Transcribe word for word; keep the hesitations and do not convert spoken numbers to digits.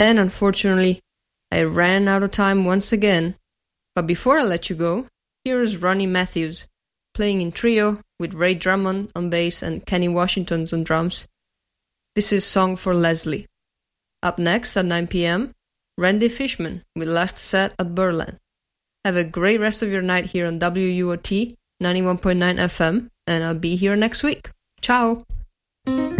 And unfortunately, I ran out of time once again. But before I let you go, here is Ronnie Matthews, playing in trio with Ray Drummond on bass and Kenny Washington on drums. This is Song for Leslie. Up next at nine p.m, Randy Fishman with Last Set at Berlin. Have a great rest of your night here on W U O T ninety-one point nine F M, and I'll be here next week. Ciao!